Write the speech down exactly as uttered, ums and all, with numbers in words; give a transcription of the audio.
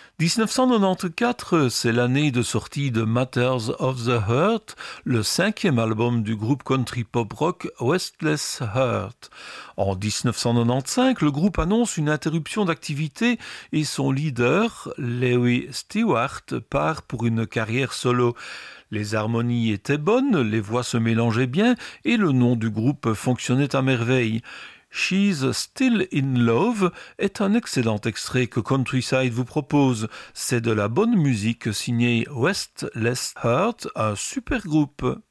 dix-neuf cent quatre-vingt-quatorze, c'est l'année de sortie de Matters of the Heart, le cinquième album du groupe country pop rock Restless Heart. En dix-neuf cent quatre-vingt-quinze, le groupe annonce une interruption d'activité et son leader, Larry Stewart, part pour une carrière solo. Les harmonies étaient bonnes, les voix se mélangeaient bien et le nom du groupe fonctionnait à merveille. She's Still in Love est un excellent extrait que Countryside vous propose. C'est de la bonne musique signée Restless Heart, un super groupe.